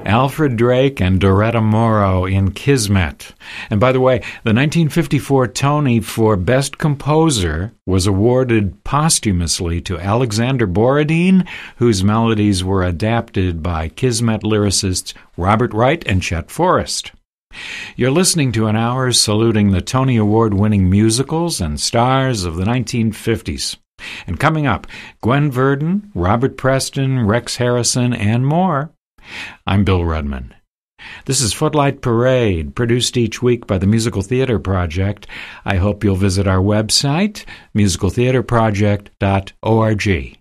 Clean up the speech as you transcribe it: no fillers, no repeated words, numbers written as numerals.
Alfred Drake and Doretta Morrow in Kismet. And by the way, the 1954 Tony for Best Composer was awarded posthumously to Alexander Borodin, whose melodies were adapted by Kismet lyricists Robert Wright and Chet Forrest. You're listening to an hour saluting the Tony Award-winning musicals and stars of the 1950s. And coming up, Gwen Verdon, Robert Preston, Rex Harrison, and more. I'm Bill Rudman. This is Footlight Parade, produced each week by the Musical Theater Project. I hope you'll visit our website, musicaltheaterproject.org.